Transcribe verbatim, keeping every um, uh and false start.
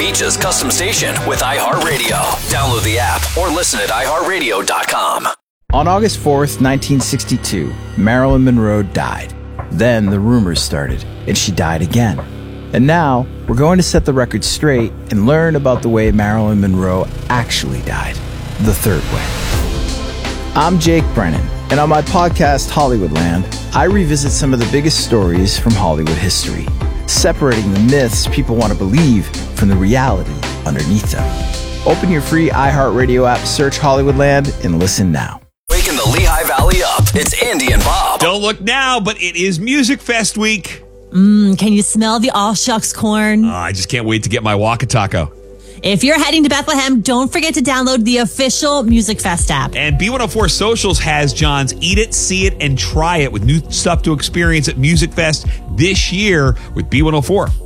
Beach's custom station with iHeartRadio. Download the app or listen at i heart radio dot com. On August fourth, nineteen sixty-two, Marilyn Monroe died. Then the rumors started, and she died again. And now, we're going to set the record straight and learn about the way Marilyn Monroe actually died. The third way. I'm Jake Brennan, and on my podcast, Hollywoodland, I revisit some of the biggest stories from Hollywood history, separating the myths people want to believe from the reality underneath them. Open your free iHeartRadio app, search Hollywoodland, and listen now. Waking the Lehigh Valley up. It's Andy and Bob. Don't look now, but it is Music Fest week. Mmm, can you smell the all shucks corn? Uh, I just can't wait to get my Waka Taco. If you're heading to Bethlehem, don't forget to download the official Music Fest app. And B one oh four Socials has John's Eat It, See It, and Try It with new stuff to experience at Music Fest this year with B one oh four.